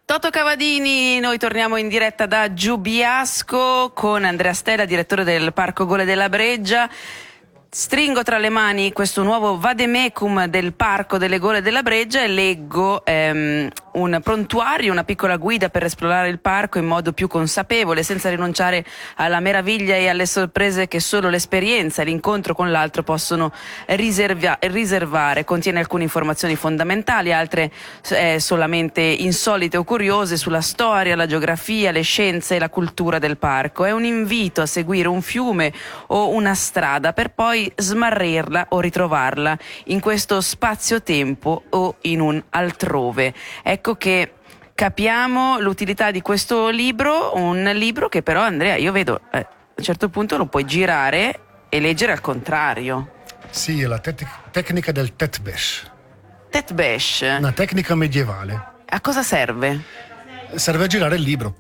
Toto Cavadini, noi torniamo in diretta da Giubiasco con Andrea Stella, direttore del Parco Gole della Breggia. Stringo tra le mani questo nuovo vademecum del Parco delle Gole della Breggia e leggo un prontuario, una piccola guida per esplorare il parco in modo più consapevole, senza rinunciare alla meraviglia e alle sorprese che solo l'esperienza e l'incontro con l'altro possono riservare. Contiene alcune informazioni fondamentali, altre solamente insolite o curiose sulla storia, la geografia, le scienze e la cultura del parco. È un invito a seguire un fiume o una strada per poi smarrirla o ritrovarla in questo spazio-tempo o in un altrove. Ecco che capiamo l'utilità di questo libro, un libro che però, Andrea, io vedo a un certo punto lo puoi girare e leggere al contrario. Sì, è la tecnica del Tetbesh. Tetbesh? Una tecnica medievale. A cosa serve? Serve a girare il libro.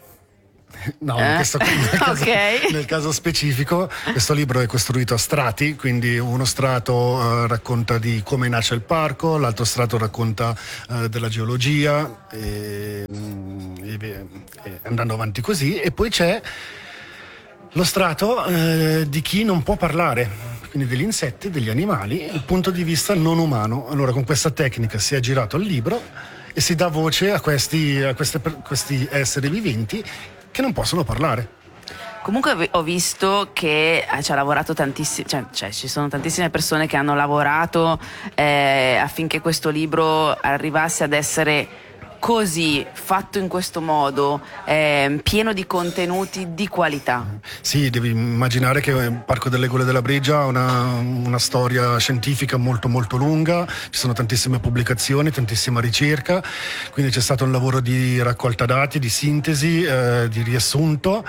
No, nel caso specifico questo libro è costruito a strati, quindi uno strato racconta di come nasce il parco, l'altro strato racconta della geologia e andando avanti così, e poi c'è lo strato di chi non può parlare, quindi degli insetti, degli animali, il punto di vista non umano. Allora con questa tecnica si è girato il libro e si dà voce a questi esseri viventi che non possono parlare. Comunque ho visto che ci ha lavorato tantissimo, cioè ci sono tantissime persone che hanno lavorato affinché questo libro arrivasse ad essere così, fatto in questo modo, pieno di contenuti di qualità. Sì, devi immaginare che il Parco delle Gole della Breggia ha una storia scientifica molto molto lunga, ci sono tantissime pubblicazioni, tantissima ricerca, quindi c'è stato un lavoro di raccolta dati, di sintesi, di riassunto,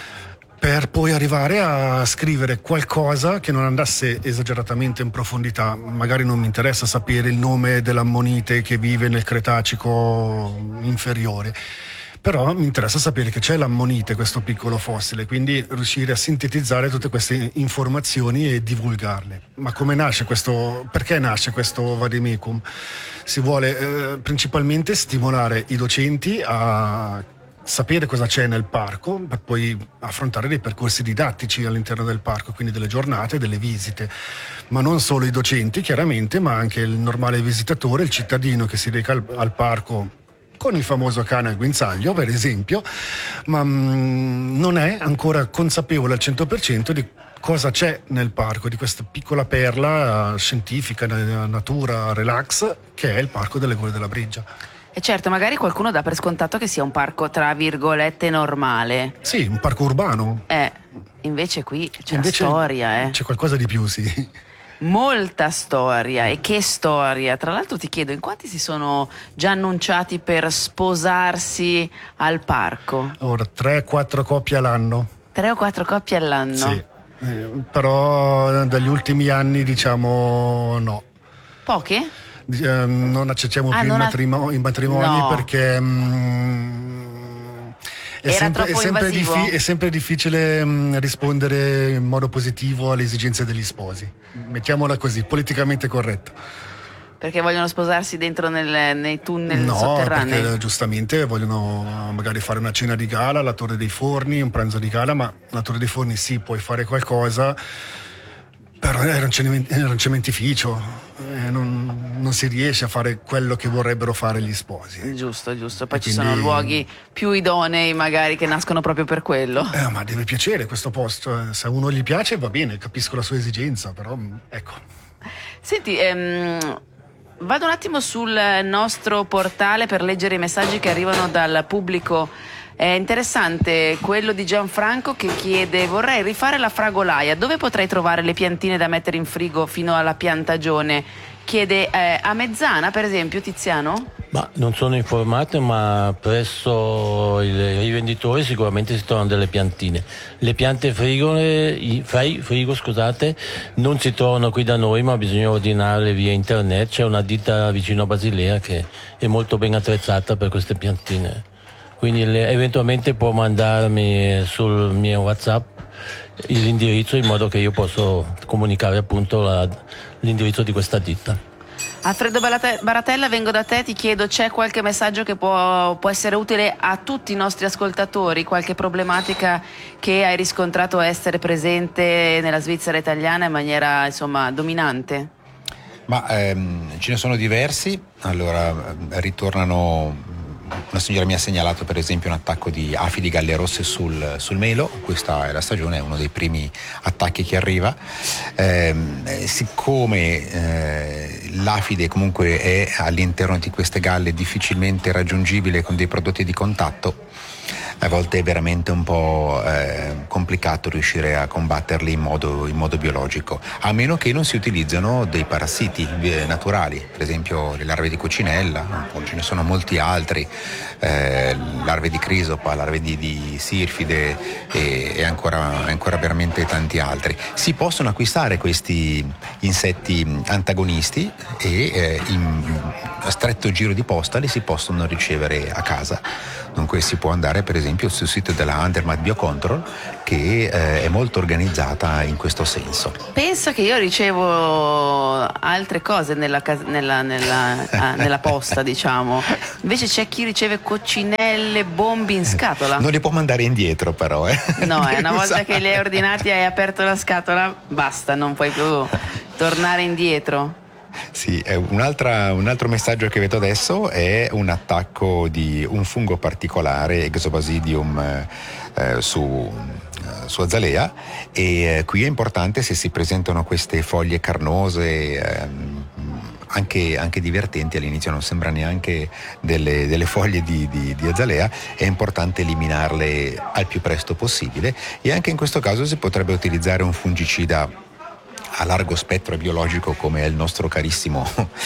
per poi arrivare a scrivere qualcosa che non andasse esageratamente in profondità. Magari non mi interessa sapere il nome dell'ammonite che vive nel Cretacico inferiore, però mi interessa sapere che c'è l'ammonite, questo piccolo fossile, quindi riuscire a sintetizzare tutte queste informazioni e divulgarle. Ma come nasce perché nasce questo vademecum? Si vuole principalmente stimolare i docenti a sapere cosa c'è nel parco per poi affrontare dei percorsi didattici all'interno del parco, quindi delle giornate, delle visite, ma non solo i docenti chiaramente, ma anche il normale visitatore, il cittadino che si reca al parco con il famoso cane al guinzaglio per esempio, ma non è ancora consapevole al 100% di cosa c'è nel parco, di questa piccola perla scientifica, natura, relax, che è il Parco delle Gole della Breggia. E certo, magari qualcuno dà per scontato che sia un parco tra virgolette normale. Sì, un parco urbano. Invece qui c'è una storia, C'è qualcosa di più, sì. Molta storia, e che storia. Tra l'altro ti chiedo, in quanti si sono già annunciati per sposarsi al parco? Ora, 3-4 coppie all'anno. 3 o 4 coppie all'anno? Sì, però dagli ultimi anni diciamo no. Poche? Non accettiamo più i matrimoni, no. Perché è sempre difficile rispondere in modo positivo alle esigenze degli sposi. Mettiamola così, politicamente corretto. Perché vogliono sposarsi dentro nei tunnel sotterranei? No, perché giustamente vogliono magari fare una cena di gala alla Torre dei Forni, un pranzo di gala, ma alla Torre dei Forni sì, puoi fare qualcosa, però era un cementificio, non si riesce a fare quello che vorrebbero fare gli sposi. Giusto, poi ci sono luoghi più idonei magari che nascono proprio per quello. Ma deve piacere questo posto, se a uno gli piace va bene, capisco la sua esigenza, però ecco. Senti, vado un attimo sul nostro portale per leggere i messaggi che arrivano dal pubblico. È interessante quello di Gianfranco che chiede: vorrei rifare la fragolaia, dove potrei trovare le piantine da mettere in frigo fino alla piantagione? Chiede a Mezzana per esempio, Tiziano? Ma non sono informato, ma presso i rivenditori sicuramente si trovano delle piantine. Le piante frigo non si trovano qui da noi, ma bisogna ordinarle via internet. C'è una ditta vicino a Basilea che è molto ben attrezzata per queste piantine. Quindi eventualmente può mandarmi sul mio WhatsApp l'indirizzo in modo che io posso comunicare appunto l'indirizzo di questa ditta. Alfredo Baratella, vengo da te, ti chiedo, c'è qualche messaggio che può essere utile a tutti i nostri ascoltatori, qualche problematica che hai riscontrato essere presente nella Svizzera italiana in maniera, insomma, dominante? Ma ce ne sono diversi. Allora, ritornano. Una signora mi ha segnalato per esempio un attacco di afidi gallerosse sul melo. Questa è la stagione, è uno dei primi attacchi che arriva. Siccome l'afide comunque è all'interno di queste galle difficilmente raggiungibile con dei prodotti di contatto, a volte è veramente un po' complicato riuscire a combatterli in modo biologico, a meno che non si utilizzano dei parassiti naturali, per esempio le larve di coccinella, ce ne sono molti altri, larve di crisopa, larve di sirfide e ancora veramente tanti altri. Si possono acquistare questi insetti antagonisti e in stretto giro di posta li si possono ricevere a casa. Dunque si può andare per esempio sul sito della Andermatt Biocontrol, che è molto organizzata in questo senso. Pensa che io ricevo altre cose nella posta, diciamo. Invece c'è chi riceve coccinelle, bombi in scatola. Non li può mandare indietro però. No, una volta che li hai ordinati e hai aperto la scatola, basta, non puoi più tornare indietro. Sì, un altro messaggio che vedo adesso è un attacco di un fungo particolare, Exobasidium, su azalea, e qui è importante, se si presentano queste foglie carnose, anche divertenti, all'inizio non sembra neanche delle foglie di azalea, è importante eliminarle al più presto possibile, e anche in questo caso si potrebbe utilizzare un fungicida a largo spettro biologico come è il nostro carissimo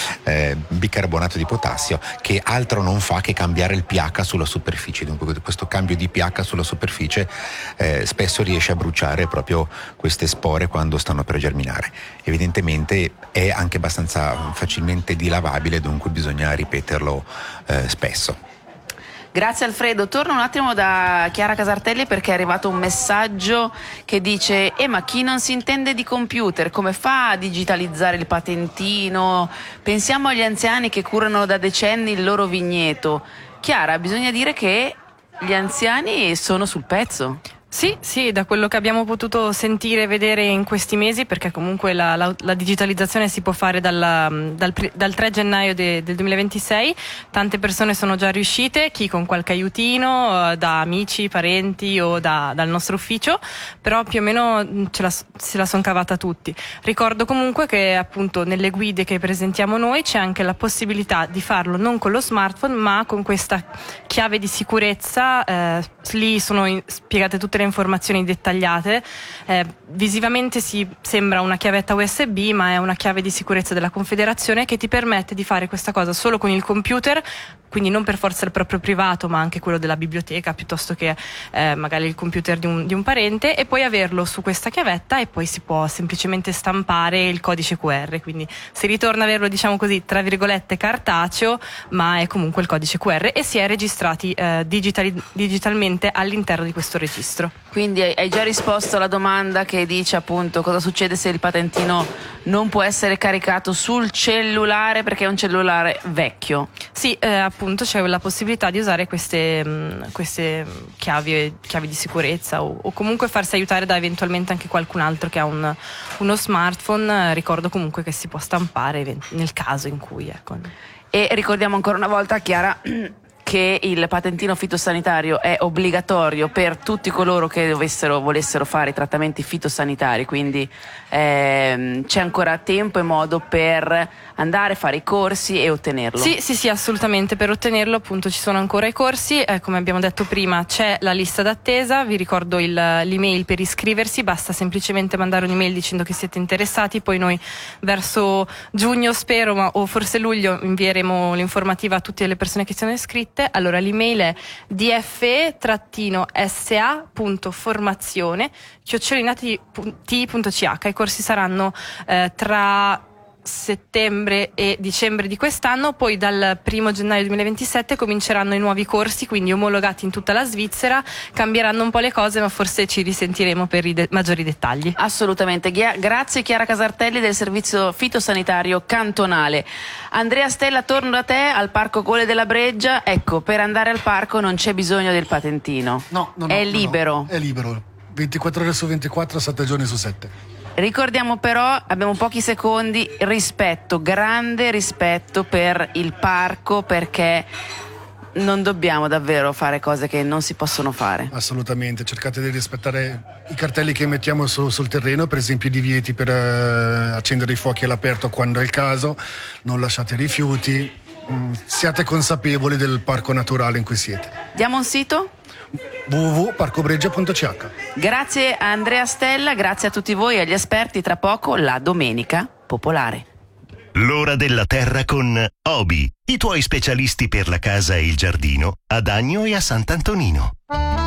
bicarbonato di potassio, che altro non fa che cambiare il pH sulla superficie. Dunque questo cambio di pH sulla superficie spesso riesce a bruciare proprio queste spore quando stanno per germinare. Evidentemente è anche abbastanza facilmente dilavabile, dunque bisogna ripeterlo spesso. Grazie Alfredo, torno un attimo da Chiara Casartelli perché è arrivato un messaggio che dice ma chi non si intende di computer come fa a digitalizzare il patentino? Pensiamo agli anziani che curano da decenni il loro vigneto. Chiara, bisogna dire che gli anziani sono sul pezzo. Sì, da quello che abbiamo potuto sentire e vedere in questi mesi, perché comunque la digitalizzazione si può fare dal 3 gennaio del 2026, tante persone sono già riuscite, chi con qualche aiutino, da amici, parenti o dal nostro ufficio, però più o meno se la son cavata tutti. Ricordo comunque che appunto nelle guide che presentiamo noi c'è anche la possibilità di farlo non con lo smartphone ma con questa chiave di sicurezza, lì sono spiegate tutte le informazioni dettagliate. Visivamente sembra una chiavetta USB, ma è una chiave di sicurezza della Confederazione che ti permette di fare questa cosa solo con il computer, quindi non per forza il proprio privato ma anche quello della biblioteca piuttosto che magari il computer di un parente, e poi averlo su questa chiavetta e poi si può semplicemente stampare il codice QR, quindi si ritorna a averlo, diciamo così, tra virgolette cartaceo, ma è comunque il codice QR e si è registrati digitalmente all'interno di questo registro. Quindi hai già risposto alla domanda che dice appunto cosa succede se il patentino non può essere caricato sul cellulare perché è un cellulare vecchio. Sì, appunto c'è la possibilità di usare queste chiavi di sicurezza o comunque farsi aiutare da eventualmente anche qualcun altro che ha uno smartphone. Ricordo comunque che si può stampare nel caso in cui, ecco. E ricordiamo ancora una volta, Chiara, che il patentino fitosanitario è obbligatorio per tutti coloro che volessero fare i trattamenti fitosanitari, quindi c'è ancora tempo e modo per andare a fare i corsi e ottenerlo. Sì, assolutamente, per ottenerlo appunto ci sono ancora i corsi, come abbiamo detto prima c'è la lista d'attesa, vi ricordo l'email per iscriversi, basta semplicemente mandare un'email dicendo che siete interessati, poi noi verso giugno spero, o forse luglio, invieremo l'informativa a tutte le persone che sono iscritte. Allora l'email è dfe-sa.formazione@t.ch. I corsi saranno tra settembre e dicembre di quest'anno, poi dal 1 gennaio 2027 cominceranno i nuovi corsi, quindi omologati in tutta la Svizzera. Cambieranno un po' le cose, ma forse ci risentiremo per i maggiori dettagli. Assolutamente. Grazie Chiara Casartelli del servizio fitosanitario cantonale. Andrea Stella, torno da te al Parco Gole della Breggia. Ecco, per andare al parco non c'è bisogno del patentino. No, è libero. No, è libero. 24 ore su 24, 7 giorni su 7. Ricordiamo però, abbiamo pochi secondi, grande rispetto per il parco, perché non dobbiamo davvero fare cose che non si possono fare. Assolutamente, cercate di rispettare i cartelli che mettiamo sul terreno, per esempio i divieti per accendere i fuochi all'aperto quando è il caso, non lasciate rifiuti, siate consapevoli del parco naturale in cui siete. Diamo un sito? www.parcobreggia.ch. Grazie a Andrea Stella, grazie a tutti voi e agli esperti. Tra poco la Domenica Popolare. L'ora della terra con Obi, i tuoi specialisti per la casa e il giardino ad Agno e a Sant'Antonino.